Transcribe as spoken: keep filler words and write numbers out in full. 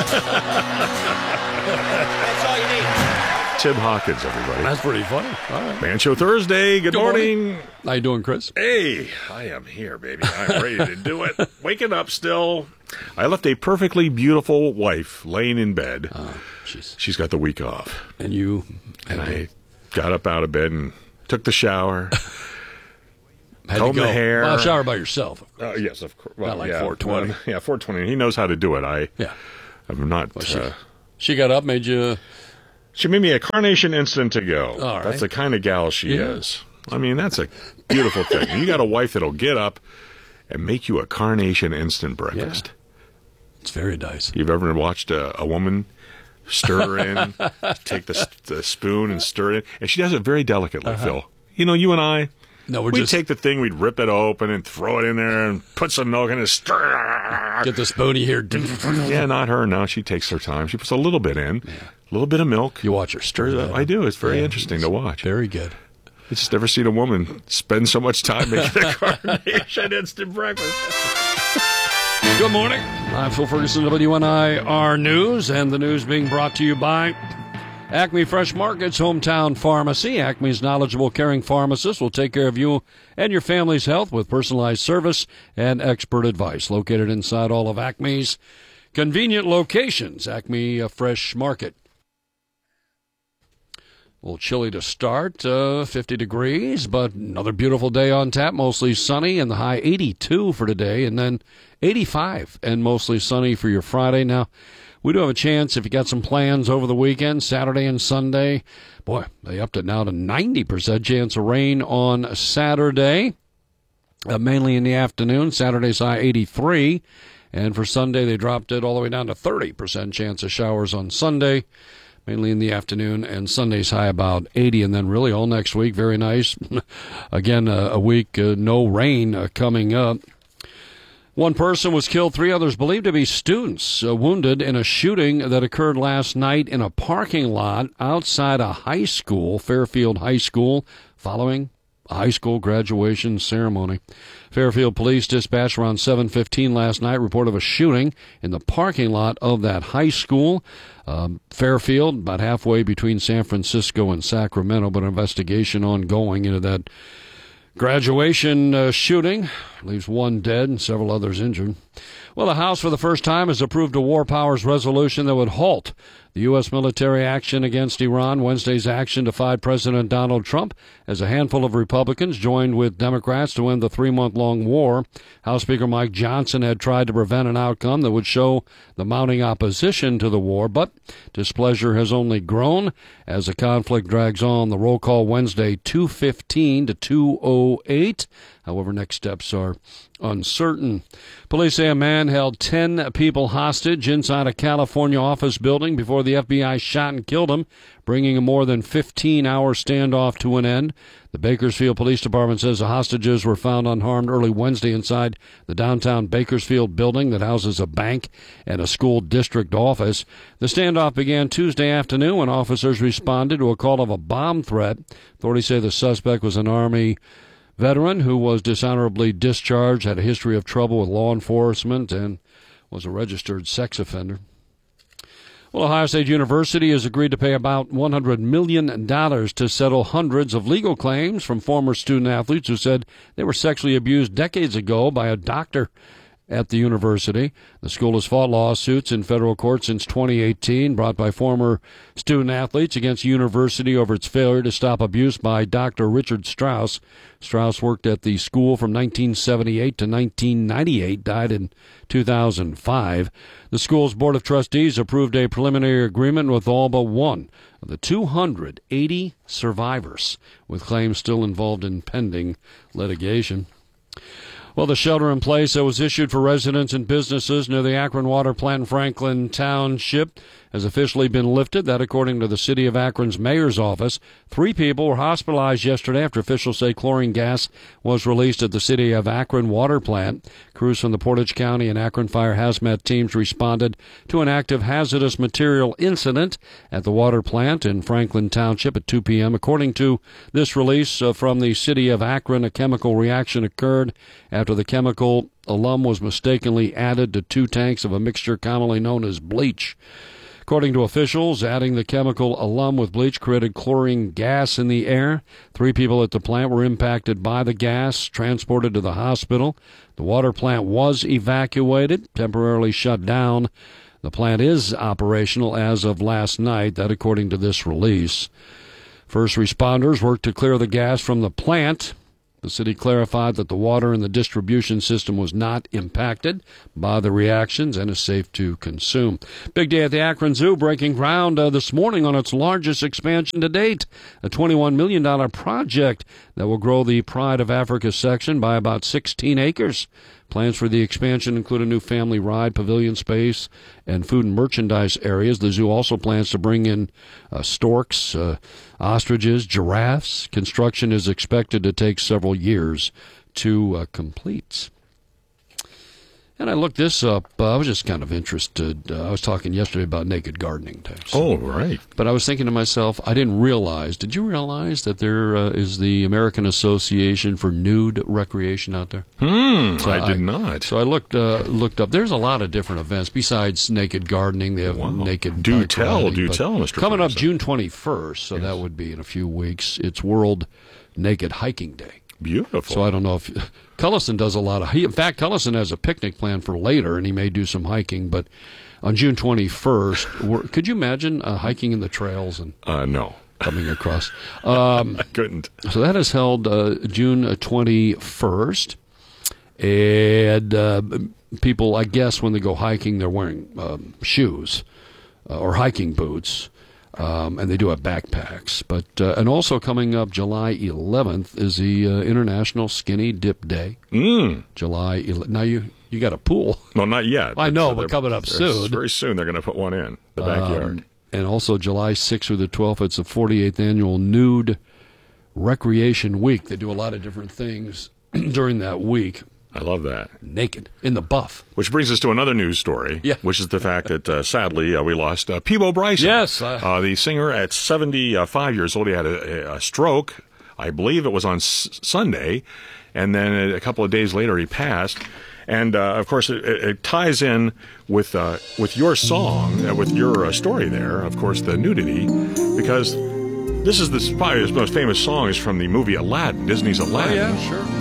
That's all you need. Tim Hawkins, everybody. That's pretty funny. All right. Man Show Thursday. Good, Good morning. morning. How you doing, Chris? Hey, I am here, baby. I'm ready to do it. Waking up still. I left a perfectly beautiful wife laying in bed. Oh, jeez. She's got the week off. And you? And I got up out of bed and took the shower. Had Comb to go. the hair. Well, shower by yourself. Uh, yes, of course. Well, Not like yeah, four twenty. Well, yeah, four twenty. He knows how to do it. I, Yeah. I'm not. Well, she, uh, she got up, made you. she made me a carnation instant to go. All right. That's the kind of gal she Yeah. is. I mean, that's a beautiful thing. You got a wife that'll get up and make you a carnation instant breakfast. Yeah. It's very nice. You've ever watched a, a woman stir in, take the, the spoon and stir it in? And she does it very delicately, Uh-huh. Phil. You know, you and I, No, we're we'd just take the thing, we'd rip it open and throw it in there and put some milk in and stir. get the spoony here. Yeah, not her. No, she takes her time. She puts a little bit in, a little bit of milk. You watch her stir that. I do. It's very Yeah, interesting it's to watch. Very good. I just never seen a woman spend so much time making a carnation instant breakfast. Good morning. I'm Phil Ferguson, W N I R News, and the news being brought to you by Acme Fresh Market's hometown pharmacy. Acme's knowledgeable, caring pharmacist will take care of you and your family's health with personalized service and expert advice. Located inside all of Acme's convenient locations. Acme uh, Fresh Market. A little chilly to start, uh, fifty degrees, but another beautiful day on tap, mostly sunny, and the high eighty-two for today, and then eighty-five and mostly sunny for your Friday. Now, we do have a chance if you got some plans over the weekend, Saturday and Sunday. Boy, they upped it now to ninety percent chance of rain on Saturday, uh, mainly in the afternoon. Saturday's high eighty-three, and for Sunday they dropped it all the way down to thirty percent chance of showers on Sunday, mainly in the afternoon, and Sunday's high about eighty, and then really all next week, very nice. Again, uh, a week, uh, no rain uh, coming up. One person was killed, three others believed to be students uh, wounded in a shooting that occurred last night in a parking lot outside a high school, Fairfield High School, following a high school graduation ceremony. Fairfield police dispatched around seven fifteen last night report of a shooting in the parking lot of that high school. Um, Fairfield, about halfway between San Francisco and Sacramento, but an investigation ongoing into that graduation uh, shooting. Leaves one dead and several others injured. Well, the House for the first time has approved a war powers resolution that would halt the U S military action against Iran. Wednesday's action defied President Donald Trump as a handful of Republicans joined with Democrats to end the three-month-long war. House Speaker Mike Johnson had tried to prevent an outcome that would show the mounting opposition to the war, but displeasure has only grown as the conflict drags on. The roll call Wednesday, two fifteen to two oh eight. However, next steps are uncertain. Police say a man held ten people hostage inside a California office building before the F B I shot and killed him, bringing a more than fifteen-hour standoff to an end. The Bakersfield Police Department says the hostages were found unharmed early Wednesday inside the downtown Bakersfield building that houses a bank and a school district office. The standoff began Tuesday afternoon when officers responded to a call of a bomb threat. Authorities say the suspect was an Army veteran who was dishonorably discharged, had a history of trouble with law enforcement, and was a registered sex offender. Well, Ohio State University has agreed to pay about one hundred million dollars to settle hundreds of legal claims from former student-athletes who said they were sexually abused decades ago by a doctor at the university. The school has fought lawsuits in federal court since twenty eighteen, brought by former student-athletes against the university over its failure to stop abuse by Doctor Richard Strauss. Strauss worked at the school from nineteen seventy-eight to nineteen ninety-eight, died in two thousand five. The school's Board of Trustees approved a preliminary agreement with all but one of the two hundred eighty survivors, with claims still involved in pending litigation. Well, the shelter-in-place that was issued for residents and businesses near the Akron water plant in Franklin Township has officially been lifted. That, according to the City of Akron's mayor's office. Three people were hospitalized yesterday after officials say chlorine gas was released at the City of Akron water plant. Crews from the Portage County and Akron Fire hazmat teams responded to an active hazardous material incident at the water plant in Franklin Township at two p.m. According to this release uh, from the City of Akron, a chemical reaction occurred at after the chemical alum was mistakenly added to two tanks of a mixture commonly known as bleach. According to officials, adding the chemical alum with bleach created chlorine gas in the air. Three people at the plant were impacted by the gas, transported to the hospital. The water plant was evacuated, temporarily shut down. The plant is operational as of last night, that according to this release. First responders worked to clear the gas from the plant. The city clarified that the water in the distribution system was not impacted by the reactions and is safe to consume. Big day at the Akron Zoo, breaking ground uh, this morning on its largest expansion to date, a twenty-one million dollars project that will grow the Pride of Africa section by about sixteen acres. Plans for the expansion include a new family ride, pavilion space, and food and merchandise areas. The zoo also plans to bring in uh, storks, uh, ostriches, giraffes. Construction is expected to take several years to uh, complete. And I looked this up. Uh, I was just kind of interested. Uh, I was talking yesterday about naked gardening. So, oh, right. But I was thinking to myself, I didn't realize. Did you realize that there uh, is the American Association for Nude Recreation out there? Hmm, so I did I, not. So I looked uh, looked up. There's a lot of different events besides naked gardening. They have Wow. naked. Do bike tell, riding, do but tell, Mister Coming up Ferguson. June twenty-first, so Yes. that would be in a few weeks. It's World Naked Hiking Day. Beautiful. So I don't know if Cullison does a lot of. He, in fact, Cullison has a picnic plan for later, and he may do some hiking. But on June twenty-first, we're, could you imagine uh, hiking in the trails and uh, no, coming across? Um, I couldn't. so that is held uh, June twenty-first, and uh, people, I guess, when they go hiking, they're wearing um, shoes uh, or hiking boots. Um, and they do have backpacks. But uh, and also coming up July eleventh is the uh, International Skinny Dip Day. Mm. July eleventh. Now you you got a pool. No, not yet. I know, but they're- coming up they're- soon. Very soon they're going to put one in the backyard. Um, and also July sixth through the twelfth, it's the forty-eighth annual Nude Recreation Week. They do a lot of different things during that week. I love that. Naked in the buff. Which brings us to another news story, Yeah. which is the fact that, uh, sadly, uh, we lost uh, Peebo Bryson. Yes, uh, uh, the singer at seventy-five years old. He had a, a stroke. I believe it was on S- Sunday. And then a couple of days later, he passed. And, uh, of course, it, it ties in with uh, with your song, uh, with your uh, story there, of course, the nudity, because this is this, probably his most famous song is from the movie Aladdin, Disney's Aladdin. Oh, yeah, sure.